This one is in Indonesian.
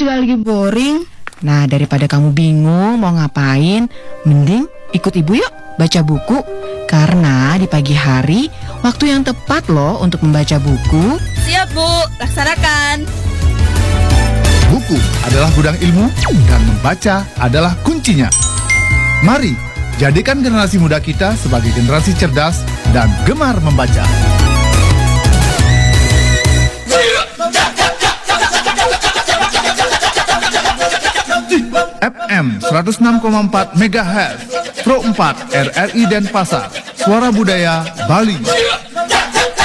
juga lagi boring. Nah, daripada kamu bingung mau ngapain, mending ikut ibu yuk baca buku. Karena di pagi hari, waktu yang tepat loh untuk membaca buku. Siap, Bu. Laksanakan. Buku adalah gudang ilmu dan membaca adalah kuncinya. Mari, jadikan generasi muda kita sebagai generasi cerdas dan gemar membaca. FM 106,4 MHz Pro 4 RRI Denpasar, Suara Budaya Bali.